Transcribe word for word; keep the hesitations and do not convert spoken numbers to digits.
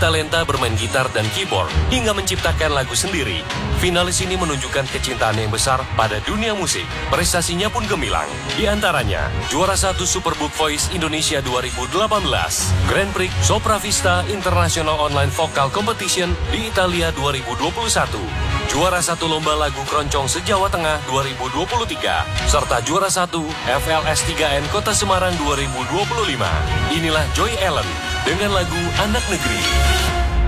bertalenta bermain gitar dan keyboard hingga menciptakan lagu sendiri. Finalis ini menunjukkan kecintaan yang besar pada dunia musik. Prestasinya pun gemilang. Di antaranya, juara satu Superbook Voice Indonesia dua ribu delapan belas, Grand Prix Sopra Vista International Online Vocal Competition di Italia dua ribu dua puluh satu, juara satu Lomba Lagu Keroncong se-Jawa Tengah dua ribu dua puluh tiga, serta juara satu F L S tiga N Kota Semarang dua ribu dua puluh lima. Inilah Joy Ellen dengan lagu Anak Negeri.